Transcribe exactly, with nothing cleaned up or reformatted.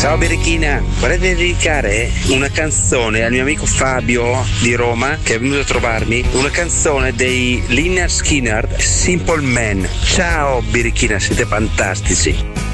Ciao Birichina, vorrei dedicare una canzone al mio amico Fabio di Roma che è venuto a trovarmi, una canzone dei Lynyrd Skynyrd, Simple Man. Ciao Birichina, siete fantastici.